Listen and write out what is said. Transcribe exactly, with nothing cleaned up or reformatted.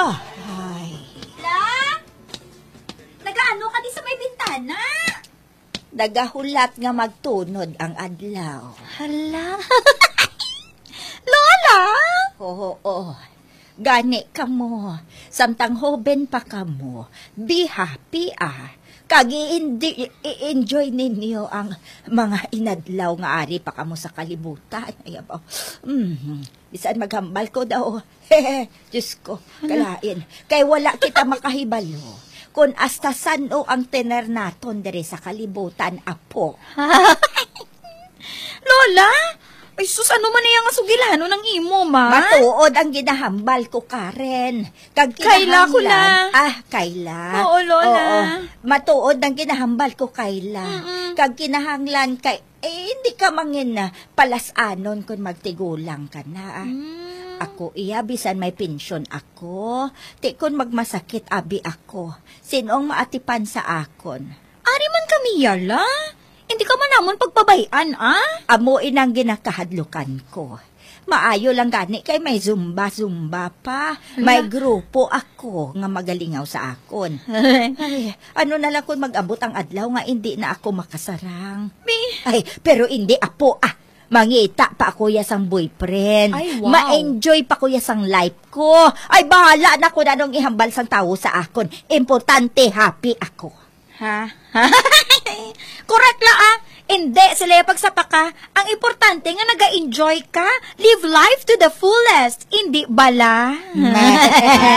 Ay. La? Nagaano ka di sa may bintana? Nagahulat nga magtunod ang adlaw. Hala. Lola? Oo, oo. Gani ka mo. Samtang hoben pa ka mo. Be happy ah. Kag i-enjoy ninyo ang mga inadlaw nga ari pa kamo sa kalibutan. Ay, abaw. Mm, bisan maghambal ko daw. Hehe, Diyos ko, kalain. Kay wala kita makahibalo. Kung hasta sano ang tener naton dere sa kalibutan, apo. Lola? Ay, sus, ano man iya nga sugilano ng imo, ma? Matuod ang ginahambal ko, Karen. Kag Kayla ko na. Ah, Kayla. Oo, Lola. Oo. Matuod ang ginahambal ko, Kayla. Mm-mm. Kag kinahanglan kay, eh, hindi ka mangin na palasanon kung magtigulang ka na. Mm. Ako iya, bisan may pensyon ako. Ti kun magmasakit, abi ako. Sinong maatipan sa akon? Ari man kami yala. Hindi ka man namon pagpabayan, ah? Amo inang ginakahadlukan ko. Maayo lang gani kay may zumba-zumba pa. May grupo ako nga magalingaw sa akon. Ay, ano na lang kung mag-abot ang adlaw nga hindi na ako makasarang. Bi. Ay, pero hindi apo ah. Mangita pa ako yasang boyfriend. Ay, wow. Ma-enjoy pa ko yasang life ko. Ay, bahala na ko na nung ihambal sang tao sa akon. Importante, happy ako. Ha? Correct la ah. Hindi, sila pagsapaka. Ang importante nga naga-enjoy ka. Live life to the fullest. Hindi bala.